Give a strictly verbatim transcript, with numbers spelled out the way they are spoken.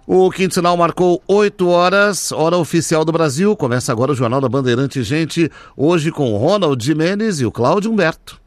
O Quinto Sinal marcou oito horas, hora oficial do Brasil. Começa agora o Jornal da Bandeirante, gente, hoje com o Ronald Gimenez e o Cláudio Humberto.